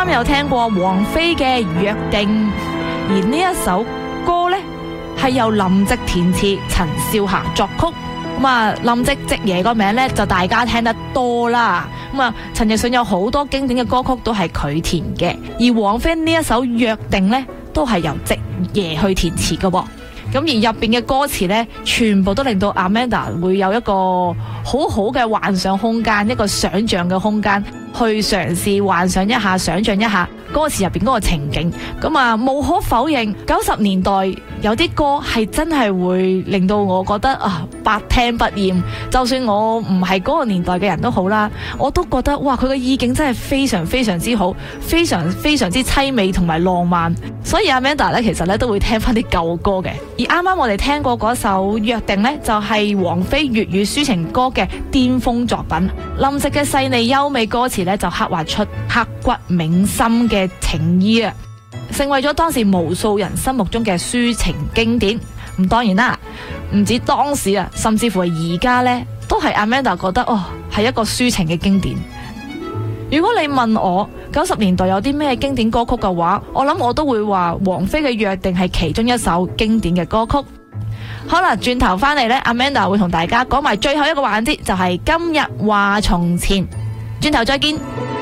啱有聽過王菲嘅《約定》，而呢一首歌呢，係由林夕填詞，陳少霞作曲。林夕夕爺個名呢，就大家聽得多啦。陳奕迅有好多經典嘅歌曲都係佢填嘅，而王菲呢一首《約定》呢，都係由夕爺去填詞嘅。咁而入邊嘅歌詞呢，全部都令到 Amanda 會有一個好好嘅幻想空間，一個想象嘅空間，去嘗試幻想一下、想象一下歌詞入邊嗰個情景。無可否認90年代有啲歌係真係會令到我覺得百聽不厭。就算我唔係嗰個年代嘅人都好啦，我都覺得哇，佢嘅意境真係非常非常之好，非常非常之凄美同埋浪漫。所以 Amanda 咧，其實咧都會聽翻啲舊歌嘅。而啱啱我哋聽過嗰首《約定》呢，就係王菲粵語抒情歌嘅巔峰作品。林夕嘅細膩優美歌詞呢，就刻畫出刻骨銘心嘅情意啊，成為咗當時無數人心目中嘅抒情經典。咁當然啦，唔止當時啊，甚至乎係而家呢，都係 Amanda 覺得係一個抒情嘅經典。如果你問我90年代有啲咩經典歌曲嘅話，我諗我都會話王菲嘅《約定》係其中一首經典嘅歌曲。好啦，轉頭翻嚟呢， Amanda 會同大家講埋最後一個環節，就係今日話從前。轉頭再見。